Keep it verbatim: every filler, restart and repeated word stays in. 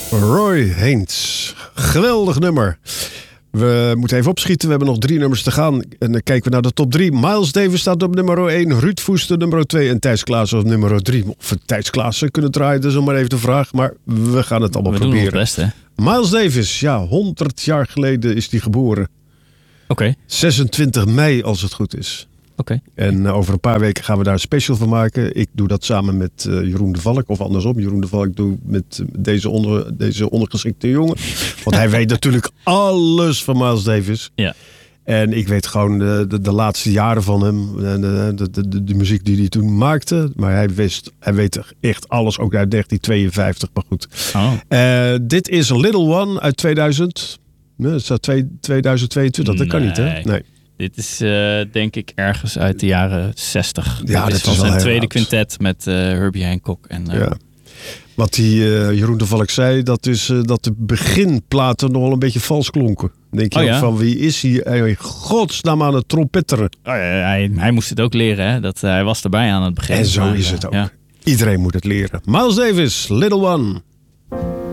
Roy Haynes. Geweldig nummer. We moeten even opschieten. We hebben nog drie nummers te gaan. En dan kijken we naar de top drie. Miles Davis staat op nummer één. Ruud Voester nummer twee. En Thijs Klaassen op nummer drie. Of we Thijs Klaassen kunnen draaien, dat is maar even de vraag. Maar we gaan het allemaal we proberen. We doen ons best, hè? Miles Davis, ja, honderd jaar geleden is hij geboren. Oké. Okay. zesentwintig mei, als het goed is. Oké. Okay. En uh, over een paar weken gaan we daar een special van maken. Ik doe dat samen met uh, Jeroen de Valk. Of andersom, Jeroen de Valk doe met uh, deze, onder, deze ondergeschikte jongen. Want hij weet natuurlijk alles van Miles Davis. Ja. En ik weet gewoon de, de, de laatste jaren van hem. En de, de, de, de, de muziek die hij toen maakte. Maar hij, wist, hij weet echt alles, ook uit negentien tweeënvijftig. Maar goed. Oh. Uh, dit is Little One uit tweeduizend. Nee, dat staat tweeduizend tweeëntwintig. Dat nee. kan niet, hè? Nee. Dit is uh, denk ik ergens uit de jaren zestig. Ja, dat dat is van is zijn tweede oud. quintet met uh, Herbie Hancock. En, uh, ja. Wat die uh, Jeroen de Valk zei, dat is uh, dat de beginplaten nog wel een beetje vals klonken. Denk je oh, ook ja? van wie is hij in godsnaam aan het trompetteren? Oh, ja, hij, hij moest het ook leren, hè? Dat, uh, hij was erbij aan het begin. En zo maar, is het ook. Ja. Iedereen moet het leren. Miles Davis, Little One.